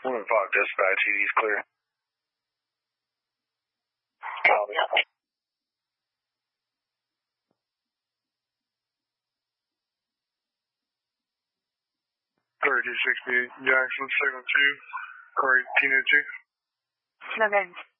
1 and 5 dispatch, ED's clear. Copy. 3268 Jackson, signal 2, car 1802. Slogan.